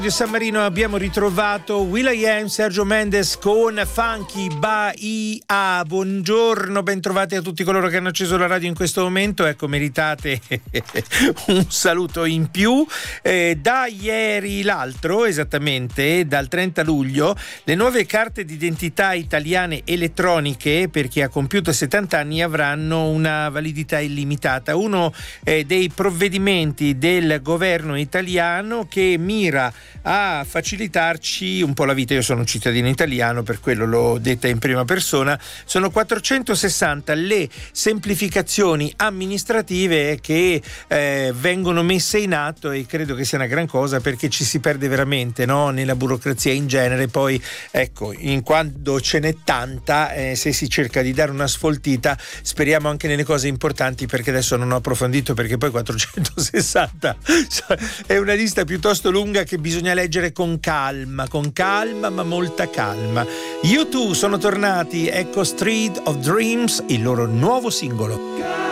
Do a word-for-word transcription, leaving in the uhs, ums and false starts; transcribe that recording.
San Marino abbiamo ritrovato will.i.am, Sergio Mendes con Funky Bahia. Buongiorno, bentrovati a tutti coloro che hanno acceso la radio in questo momento. Ecco, meritate un saluto in più. Eh, da ieri l'altro, esattamente dal trenta luglio, le nuove carte d'identità italiane elettroniche per chi ha compiuto settanta anni avranno una validità illimitata. Uno eh, dei provvedimenti del governo italiano che mira a facilitarci un po' la vita. Io sono un cittadino italiano, per quello l'ho detta in prima persona. Sono quattrocentosessanta le semplificazioni amministrative che eh, vengono messe in atto, e credo che sia una gran cosa, perché ci si perde veramente, no? Nella burocrazia in genere. Poi ecco, in quando ce n'è tanta, eh, se si cerca di dare una sfoltita, speriamo anche nelle cose importanti, perché adesso non ho approfondito, perché poi quattrocentosessanta è una lista piuttosto lunga che bisogna leggere con calma, con calma, ma molta calma. U due sono tornati, ecco Street of Dreams, il loro nuovo singolo.